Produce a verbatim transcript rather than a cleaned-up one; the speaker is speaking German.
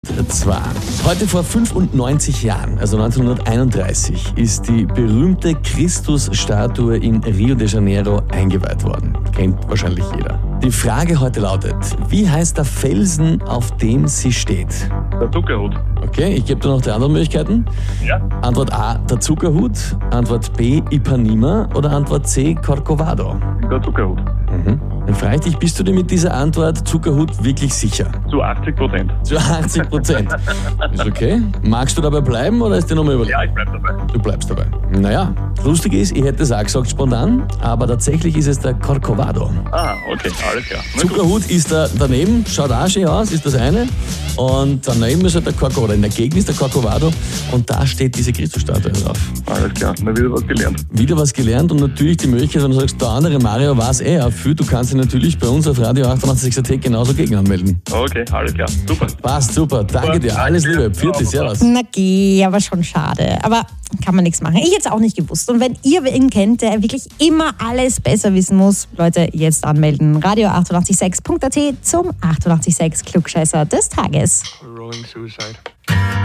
Zwar, heute vor fünfundneunzig Jahren, also neunzehnhunderteinunddreißig, ist die berühmte Christusstatue in Rio de Janeiro eingeweiht worden. Kennt wahrscheinlich jeder. Die Frage heute lautet, wie heißt der Felsen, auf dem sie steht? Der Zuckerhut. Okay, ich gebe dir noch die anderen Möglichkeiten. Ja. Antwort A, der Zuckerhut, Antwort B, Ipanema oder Antwort C, Corcovado? Der Zuckerhut. Mhm. Dann frage ich dich, bist du dir mit dieser Antwort Zuckerhut wirklich sicher? Zu achtzig Prozent. Zu achtzig Prozent. Ist okay. Magst du dabei bleiben oder ist dir nochmal überlegt? Ja, ich bleib dabei. Du bleibst dabei. Naja, lustig ist, ich hätte es auch gesagt spontan, aber tatsächlich ist es der Corcovado. Ah, okay, alles klar. Na gut. Zuckerhut ist da daneben, schaut auch schön aus, ist das eine. Und daneben ist halt der Corcovado, in der Gegend ist der Corcovado und da steht diese Christusstatue drauf. Alles klar, na wieder was gelernt. Wieder was gelernt und natürlich die Möglichkeit, wenn du sagst, der andere Mario weiß eh auch viel, du kannst dich natürlich bei uns auf Radio achtundachtzig Punkt at genauso gegen anmelden. Okay, alles klar, super. Passt, super, danke dir, alles Liebe, Pfiat, servus. Na geh, aber schon schade. Aber kann man nichts machen. Ich hätte es auch nicht gewusst. Und wenn ihr wen kennt, der wirklich immer alles besser wissen muss, Leute, jetzt anmelden. Radio achtundachtzig Punkt sechs Punkt at zum achtundachtzig Punkt sechs Klugscheißer des Tages. Rolling Suicide.